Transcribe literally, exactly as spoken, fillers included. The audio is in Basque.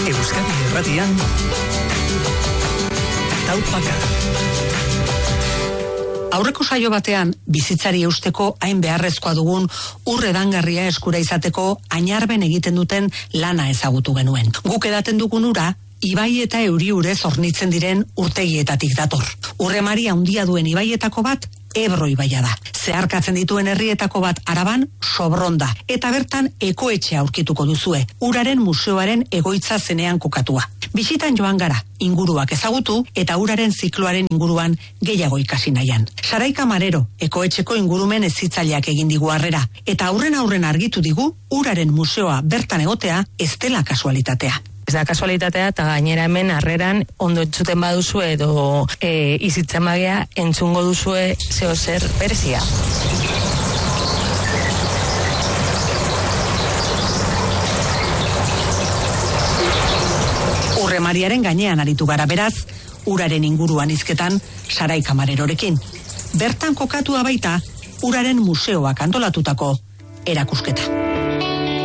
Euskadi Irratian Taupaka. Aurreko saio batean, bizitzari eusteko hain beharrezkoa dugun urredangarria eskura izateko ainarben egiten duten lana ezagutu genuen. Guk edaten dugun ura, ibai eta euri urez hornitzen diren urtegietatik dator. Urremari handia duen ibaietako bat, Ebro ibaia da. Zeharkatzen dituen herrietako bat Araban, Sobronda. Eta bertan ekoetxea aurkituko duzue, uraren museoaren egoitza zenean kokatua. Bisitan joan gara, inguruak ezagutu eta uraren zikloaren inguruan gehiago ikasi nahian. Saraika Marero, ekoetxeko ingurumen hezitzaileak egin digu harrera. Eta aurren aurren argitu digu, uraren museoa bertan egotea ez dela kasualitatea. Ez da kasualitatea eta gainera hemen harreran ondo entzuten baduzu edo e, izitzen bagea entzungo duzue zeo zer berezia. Urremariaren gainean aritu gara beraz, uraren inguruan hizketan Saraika Marerorekin. Bertan kokatua baita uraren museoak antolatutako erakusketa.